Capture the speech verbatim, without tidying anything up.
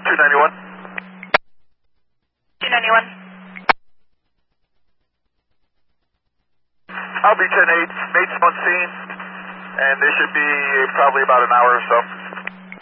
two ninety-one. two ninety-one. I'll be ten eight, mate's on scene, and there should be probably about an hour or so.